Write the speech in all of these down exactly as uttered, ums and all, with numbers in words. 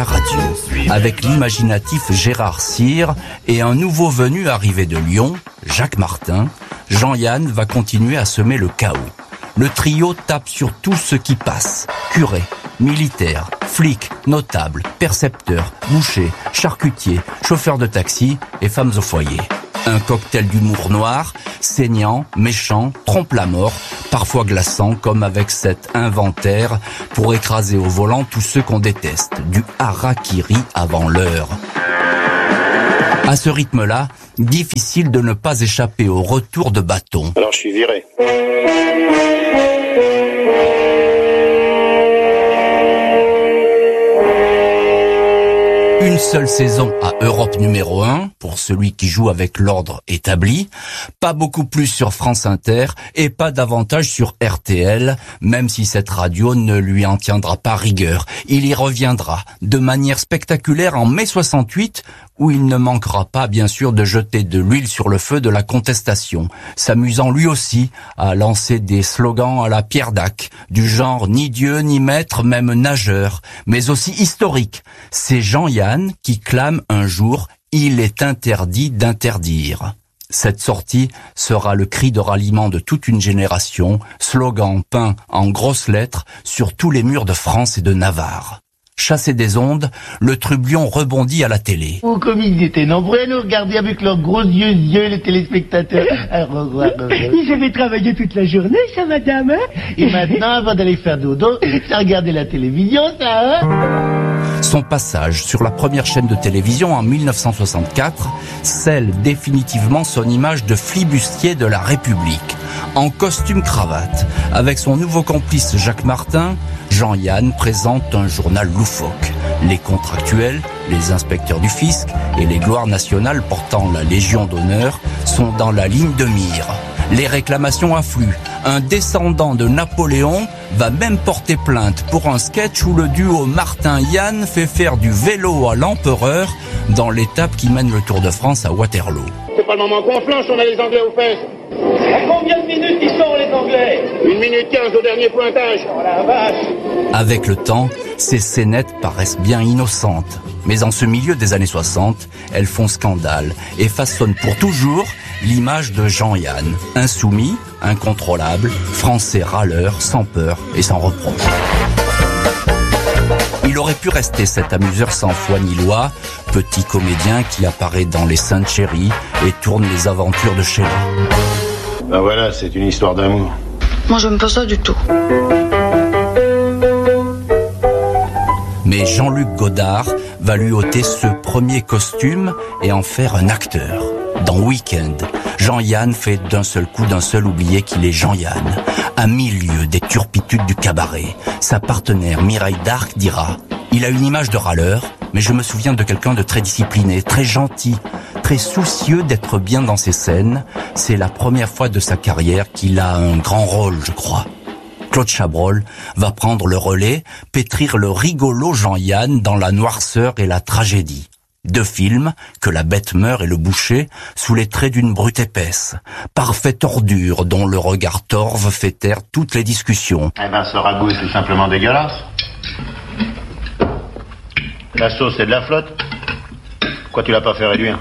la radio. Avec l'imaginatif Gérard Cyr et un nouveau venu arrivé de Lyon, Jacques Martin, Jean-Yann va continuer à semer le chaos. Le trio tape sur tout ce qui passe. Curés, militaires, flics, notables, percepteurs, bouchers, charcutiers, chauffeurs de taxi et femmes au foyer. Un cocktail d'humour noir, saignant, méchant, trompe la mort, parfois glaçant comme avec cet inventaire pour écraser au volant tous ceux qu'on déteste, du harakiri avant l'heure. À ce rythme-là, difficile de ne pas échapper au retour de bâton. Alors je suis viré. Une seule saison à Europe numéro un, pour celui qui joue avec l'ordre établi, pas beaucoup plus sur France Inter et pas davantage sur R T L, même si cette radio ne lui en tiendra pas rigueur. Il y reviendra de manière spectaculaire en mai soixante-huit, où il ne manquera pas bien sûr de jeter de l'huile sur le feu de la contestation, s'amusant lui aussi à lancer des slogans à la Pierre Dac, du genre ni Dieu ni maître, même nageur, mais aussi historique. C'est Jean-Yann qui clame un jour « Il est interdit d'interdire ». Cette sortie sera le cri de ralliement de toute une génération, slogan peint en grosses lettres sur tous les murs de France et de Navarre. Chassé des ondes, le trublion rebondit à la télé. Oh, comme ils étaient nombreux à nous regarder avec leurs gros yeux, yeux, les téléspectateurs. À revoir, revoir. Ils avaient travaillé toute la journée, ça, madame, hein? Et maintenant, avant d'aller faire dodo, ça regardait la télévision, ça, hein? Son passage sur la première chaîne de télévision en mille neuf cent soixante-quatre scelle définitivement son image de flibustier de la République. En costume cravate, avec son nouveau complice Jacques Martin, Jean-Yann présente un journal loufoque. Les contractuels, les inspecteurs du fisc et les gloires nationales portant la Légion d'honneur sont dans la ligne de mire. Les réclamations affluent. Un descendant de Napoléon va même porter plainte pour un sketch où le duo Martin-Yann fait faire du vélo à l'empereur dans l'étape qui mène le Tour de France à Waterloo. C'est pas le moment qu'on flanche, on a les Anglais aux fesses. À combien de minutes ils sont les Anglais? Une minute quinze au dernier pointage. Oh la vache! Avec le temps, ces scénettes paraissent bien innocentes. Mais en ce milieu des années soixante, elles font scandale et façonnent pour toujours l'image de Jean-Yann, insoumis, incontrôlable, français râleur, sans peur et sans reproche. Il aurait pu rester cet amuseur sans foi ni loi, petit comédien qui apparaît dans Les Saintes Chéries et tourne les aventures de Sheila. Ben voilà, c'est une histoire d'amour. Moi, j'aime pas ça du tout. Mais Jean-Luc Godard va lui ôter ce premier costume et en faire un acteur. Dans Week-end, Jean-Yann fait d'un seul coup d'un seul oublier qu'il est Jean-Yann. À milieu des turpitudes du cabaret, sa partenaire Mireille Darc dira « Il a une image de râleur, mais je me souviens de quelqu'un de très discipliné, très gentil, très soucieux d'être bien dans ses scènes. C'est la première fois de sa carrière qu'il a un grand rôle, je crois. » Claude Chabrol va prendre le relais, pétrir le rigolo Jean-Yann dans la noirceur et la tragédie. Deux films, Que la bête meurt et Le boucher, sous les traits d'une brute épaisse. Parfaite ordure dont le regard torve fait taire toutes les discussions. Eh ben, ce ragoût, c'est simplement dégueulasse. La sauce, c'est de la flotte. Pourquoi tu l'as pas fait réduire?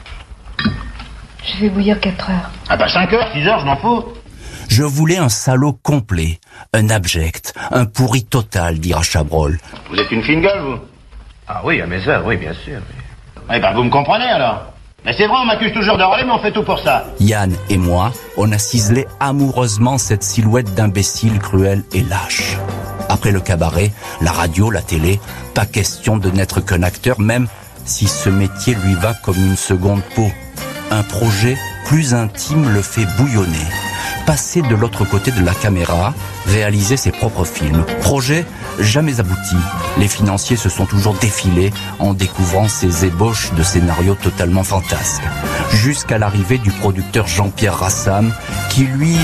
Je vais bouillir quatre heures. Ah bah cinq heures, six heures, je m'en fous. Je voulais un salaud complet, un abject, un pourri total, dira Chabrol. Vous êtes une fine gueule, vous? Ah oui, à mes heures, oui, bien sûr. Oui. Eh ben, vous me comprenez, alors? Mais c'est vrai, on m'accuse toujours de râler, mais on fait tout pour ça. Yann et moi, on a ciselé amoureusement cette silhouette d'imbécile cruel et lâche. Après le cabaret, la radio, la télé, pas question de n'être qu'un acteur, même si ce métier lui va comme une seconde peau. Un projet plus intime le fait bouillonner. Passer de l'autre côté de la caméra, réaliser ses propres films. Projet jamais abouti. Les financiers se sont toujours défilés en découvrant ces ébauches de scénarios totalement fantasques. Jusqu'à l'arrivée du producteur Jean-Pierre Rassam, qui lui